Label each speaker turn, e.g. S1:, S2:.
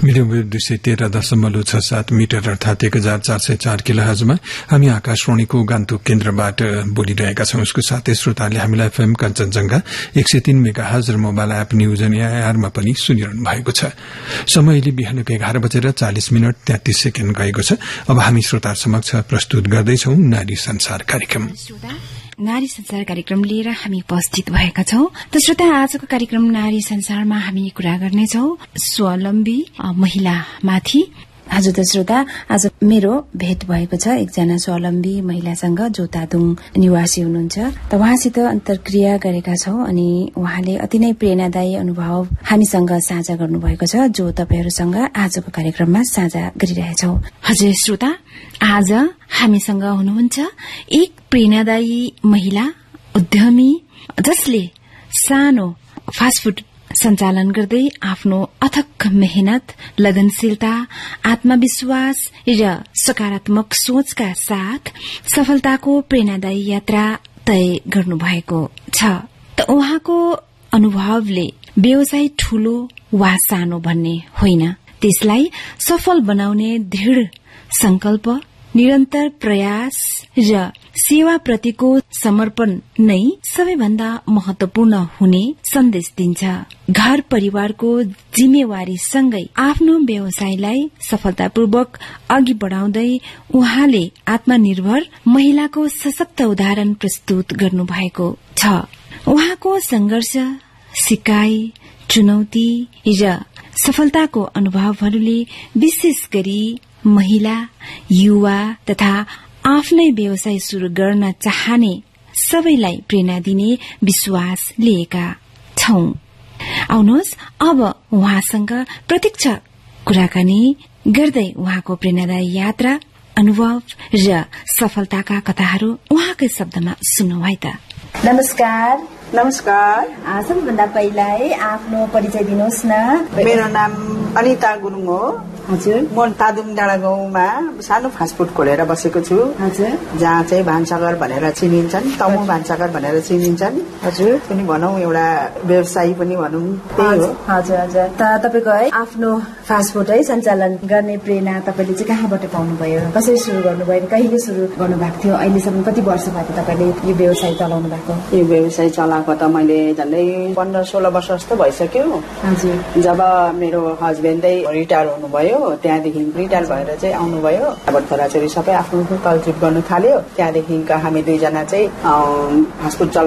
S1: Medium wave 213.67 metre अर्थात 1404 किलोहर्जमा हामी आकाशवाणीको गान्तोक केन्द्रबाट बोलिरहेका छौं। उसको साथै श्रोताले हामीलाई एफएम कञ्चनजंघा 103 मेगाहर्ज र मोबाइल एप न्यूज अनि एआईआरमा पनि सुनिरहनु भएको छ। समयले बिहानको 11:33 गएको छ। अब हामी श्रोता समक्ष प्रस्तुत गर्दैछौं नारी संसार कार्यक्रम।
S2: नारी संसार कार्यक्रम लिएर हामी उपस्थित भएका छौं। त श्रोता, आजको कार्यक्रम नारी संसारमा हामी कुरा गर्नेछौं स्वावलम्बी महिलामाथि। हजुर त श्रोता, आज मेरो भेट भएको छ एकजना स्वावलम्बी महिलासँग जो तादुङ निवासी हुनुहुन्छ। त उहाँसित अन्तर्क्रिया गरेका छौं अनि उहाँले अति नै प्रेरणादायी अनुभव हामीसँग साझा गर्नुभएको छ, जो तपाईहरूसँग आजको कार्यक्रममा साझा गरिरहेछौं। हजुर श्रोता, आज हामीसँग हुनुहुन्छ एक प्रेरणादायी महिला उद्यमी, जसले सानो फास्टफुड सञ्चालन गर्दै आफ्नो अथक मेहनत, लगनशीलता, आत्मविश्वास र सकारात्मक सोचका साथ सफलताको प्रेरणादायी यात्रा तय गर्नुभएको छ। त उहाँको अनुभवले व्यवसाय ठूलो वा सानो भन्ने होइन, त्यसलाई सफल बनाउने दृढ संकल्प, निरन्तर प्रयास र सेवाप्रतिको समर्पण नै सबैभन्दा महत्वपूर्ण हुने सन्देश दिन्छ। घर परिवारको जिम्मेवारीसँगै आफ्नो व्यवसायलाई सफलतापूर्वक अघि बढ़ाउँदै उहाँले आत्मनिर्भर महिलाको सशक्त उदाहरण प्रस्तुत गर्नुभएको छ। उहाँको संघर्ष, सिकाइ, चुनौती र सफलताको अनुभवहरूले विशेष गरी महिला, युवा तथा आफ्नै व्यवसाय शुरू गर्न चाहने सबैलाई प्रेरणा दिने विश्वास लिएका छौं। आउनुहोस् अब उहाँसँग प्रत्यक्ष कुराकानी गर्दै उहाँको प्रेरणादायी यात्रा, अनुभव र सफलताका कथाहरू उहाँकै शब्दमा सुन्नु है त।
S3: नमस्कार।
S4: नमस्कार।
S3: सबैभन्दा पहिला आफ्नो परिचय दिनुहोस् न।
S4: मेरो नाम अनिता गुरुङ हो।
S3: हजुर।
S4: म तादुङ डाँडा गाउँमा सानो फास्टफुड खोलेर बसेको छु।
S3: हजुर।
S4: जहाँ चाहिँ भान्साघर भनेर चिनिन्छन्, तमु भान्साघर भनेर चिनिन्छन्।
S3: हजुर।
S4: पनि भनौँ एउटा व्यवसायी पनि भनौँ, त्यही हो।
S3: हजुर हजुर। त तपाईको आफ्नो फास्टफुड सञ्चालन गर्ने प्रेरणा तपाईले चाहिँ कहाँबाट पाउनुभयो? कसरी सुरु गर्नुभयो? कहिले सुरु गर्नुभएको थियो? अहिलेसम्म कति वर्ष भएको तपाईले यो व्यवसाय चलाउनु भएको?
S4: यो व्यवसाय चलाएको त मैले झन्डै 15-16 वर्ष जस्तो भइसक्यो।
S3: हजुर।
S4: जब मेरो हस्बेन्डै रिटायर हुनुभयो, त्यहाँदेखि रिटायर भएर चाहिँ आउनुभयो। अब छोराछोरी सबै आफ्नो तलजुट गर्नु थाल्यो। त्यहाँदेखि हामी दुईजना चाहिँ फास्टफुड